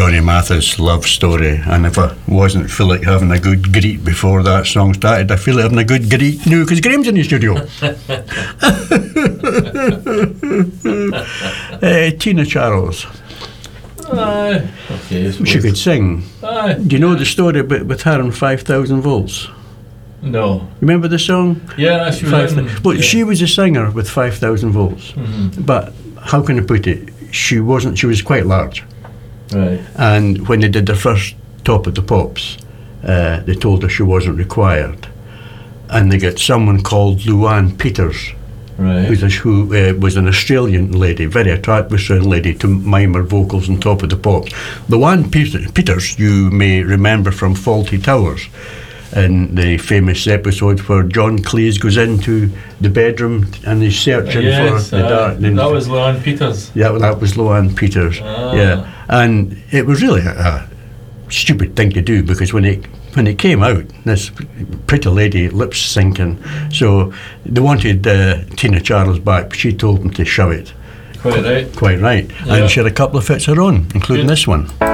Johnny Mathis love story, and if I wasn't feel like having a good greet before that song started, I feel like having a good greet now because Graham's in the studio. Tina Charles. Okay. She could sing. Do you know the story about with her and 5,000 volts? No. Remember the song? Yeah, she was. She was a singer with 5,000 volts, but how can I put it? She wasn't. She was quite large. Right. And when they did their first Top of the Pops, they told her she wasn't required, and they got someone called Luann Peters, Right. who was an Australian lady, very attractive Australian lady, to mime her vocals on Top of the Pops. Luann Peters, you may remember from Fawlty Towers, in the famous episode where John Cleese goes into the bedroom and he's searching for the dark. That was Luann Peters. Yeah, that was Luann Peters. Yeah, and it was really a stupid thing to do because when it came out, this pretty lady, lips sinking, so they wanted Tina Charles back, but she told them to show it. Quite right. Quite right. Yeah. And she had a couple of hits of her own, including this one.